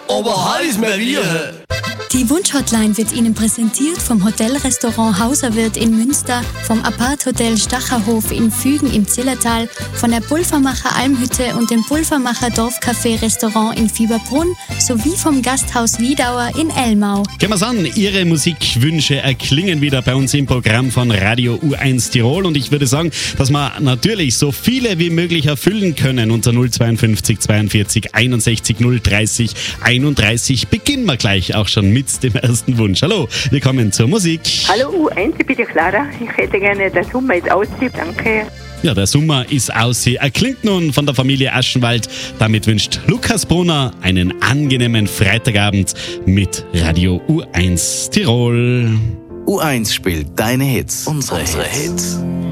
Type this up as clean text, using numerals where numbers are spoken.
aber heiß Maria. Die Wunschhotline wird Ihnen präsentiert vom Hotelrestaurant Hauserwirt in Münster, vom Apart-Hotel Stacherhof in Fügen im Zillertal, von der Pulvermacher Almhütte und dem Pulvermacher Dorfcafé-Restaurant in Fieberbrunn sowie vom Gasthaus Wiedauer in Elmau. Gehen wir's an, Ihre Musikwünsche erklingen wieder bei uns im Programm von Radio U1 Tirol und ich würde sagen, dass wir natürlich so viele wie möglich erfüllen können. Unter 052 42 61 030 31 beginnen wir gleich auch schon mit dem ersten Wunsch. Hallo, wir kommen zur Musik. Hallo U1, ich bin die Clara. Ich hätte gerne, der Sommer ist aussieht. Danke. Ja, der Sommer ist aus. Er klingt nun von der Familie Aschenwald. Damit wünscht Lukas Brunner einen angenehmen Freitagabend mit Radio U1 Tirol. U1 spielt deine Hits. Unsere Hits.